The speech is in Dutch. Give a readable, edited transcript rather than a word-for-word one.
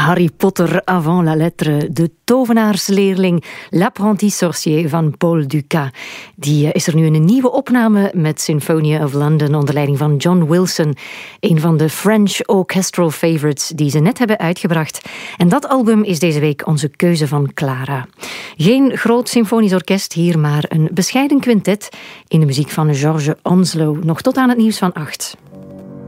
Harry Potter avant la lettre, de tovenaarsleerling, L'apprenti sorcier van Paul Dukas. Die is er nu in een nieuwe opname met Symphony of London onder leiding van John Wilson. Een van de French orchestral favorites die ze net hebben uitgebracht. En dat album is deze week onze keuze van Clara. Geen groot symfonisch orkest hier, maar een bescheiden quintet in de muziek van George Onslow. Nog tot aan het nieuws van 8.